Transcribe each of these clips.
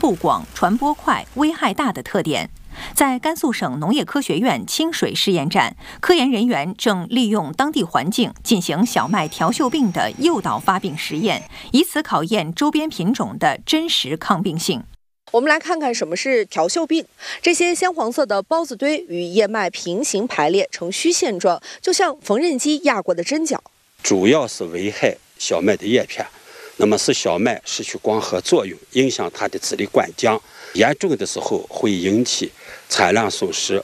速广、传播快、危害大的特点。在甘肃省农业科学院清水试验站，科研人员正利用当地环境进行小麦条锈病的诱导发病实验，以此考验周边品种的真实抗病性。 我们来看看什么是条锈病。这些鲜黄色的孢子堆与叶脉平行排列呈虚线状，就像缝纫机压过的针脚。 主要是危害小麦的叶片，那么使小麦失去光合作用，影响它的籽粒灌浆。严重的时候会引起产量损失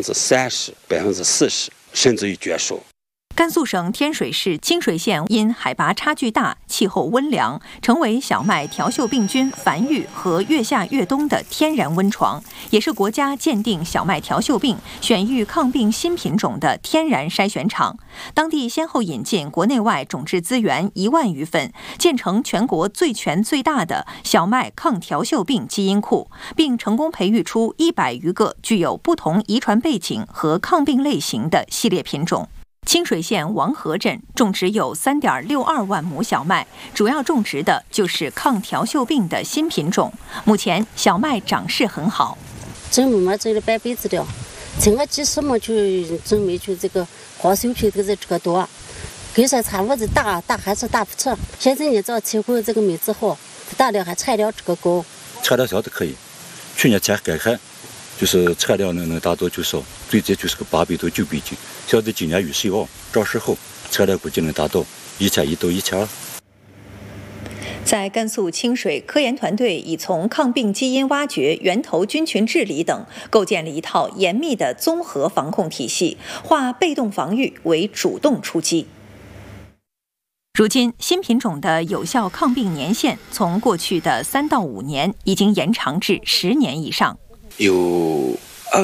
30%、40%，甚至于绝收。 甘肃省天水市清水县因海拔差距大、气候温凉，成为小麦条锈病菌繁育和越夏越冬的天然温床，也是国家鉴定小麦条锈病、选育抗病新品种的天然筛选场。当地先后引进国内外种质资源1万余份，建成全国最全最大的小麦抗条锈病基因库，并成功培育出100余个具有不同遗传背景和抗病类型的系列品种。清水县王河镇种植有3.62万亩小麦，主要种植的就是抗条锈病的新品种。目前小麦长势很好。 种嘛种了半辈子了，种了几十亩就准备就这个花手皮这个多，给说产物子大还是大不成。现在你知道气候这个没治好，大了还产量这个高。 产量小的可以，去年前改开。就是产量能达到就少，最低就是个800到900斤。晓得今年雨水好，长势好，产量估计能达到1100到1200。 在甘肃清水，科研团队已从抗病基因挖掘、源头菌群治理等，构建了一套严密的综合防控体系，化被动防御为主动出击。如今，新品种的有效抗病年限从过去的3到5年，已经延长至10年以上。 有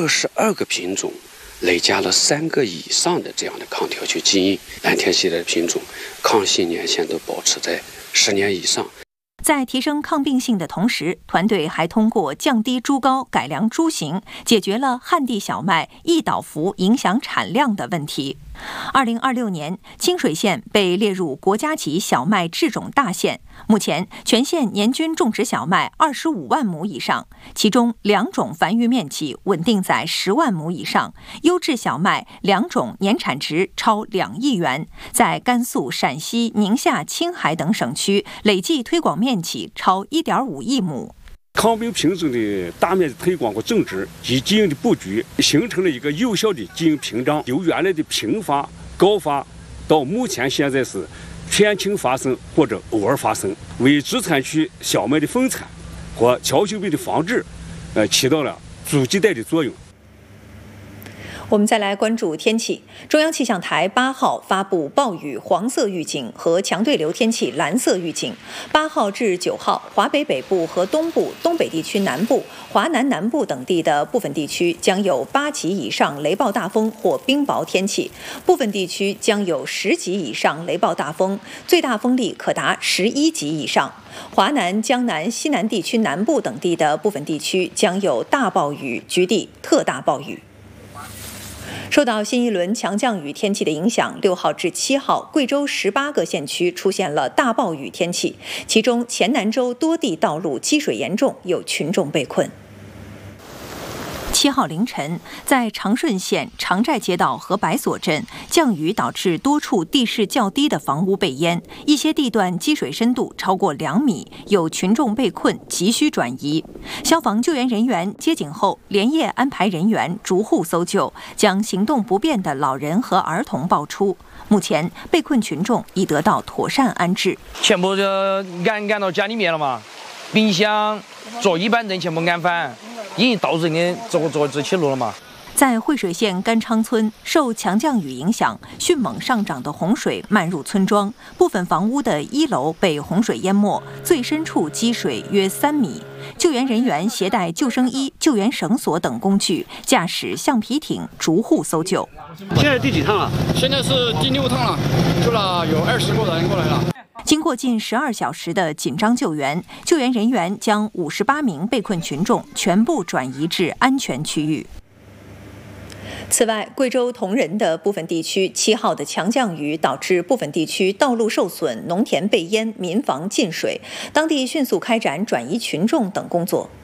22个品种累加了3个以上的这样的抗条锈基因，蓝天系列的品种抗性年限都保持在10年以上。 在提升抗病性的同时，团队还通过降低株高、改良株型，解决了旱地小麦易倒伏影响产量的问题。2026年，清水县被列入国家级小麦制种大县。目前，全县年均种植小麦25万亩以上，其中2种繁育面积稳定在10万亩以上，优质小麦2种年产值超2亿元，在甘肃、陕西、宁夏、青海等省区累计推广面积超1.5亿亩。 抗病品种的大面积推广和种植及基因的布局，形成了一个有效的基因屏障，由原来的频发、高发到目前现在是全情发生或者偶尔发生，为主产区小麦的丰产和条锈病的防治，起到了阻击带的作用。 我们再来关注天气。中央气象台8号发布暴雨黄色预警和强对流天气蓝色预警。8号至9号，华北北部和东部、东北地区南部、华南南部等地的部分地区将有8级以上雷暴大风或冰雹天气，部分地区将有10级以上雷暴大风，最大风力可达11级以上。华南、江南、西南地区南部等地的部分地区将有大暴雨，局地特大暴雨。受到新一轮强降雨天气的影响，6号至7号，贵州18个县区出现了大暴雨天气，其中黔南州多地道路积水严重，有群众被困。7号凌晨，在长顺县长寨街道和白所镇，降雨导致多处地势较低的房屋被淹，一些地段积水深度超过2米，有群众被困，急需转移。消防救援人员接警后，连夜安排人员逐户搜救，将行动不便的老人和儿童抱出。目前，被困群众已得到妥善安置。 全部就安到家里面了嘛，冰箱、座椅板凳全部安翻。已经到人的这起路了嘛。 在惠水县甘昌村，受强降雨影响，迅猛上涨的洪水漫入村庄，部分房屋的1楼被洪水淹没，最深处积水约3米。救援人员携带救生衣、救援绳索等工具，驾驶橡皮艇逐户搜救。 现在第几趟了？ 现在是第6趟了，救了有20个人过来了。 经过近12小时的紧张救援，救援人员将58名被困群众全部转移至安全区域。此外，贵州铜仁的部分地区7号的强降雨导致部分地区道路受损、农田被淹、民房进水，当地迅速开展转移群众等工作。